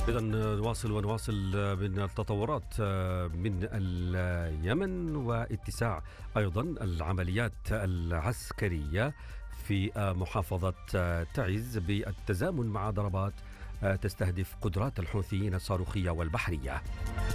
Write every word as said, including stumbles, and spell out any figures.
إذا نواصل ونواصل من التطورات من اليمن واتساع أيضا العمليات العسكرية في محافظة تعز بالتزامن مع ضربات تستهدف قدرات الحوثيين الصاروخية والبحرية.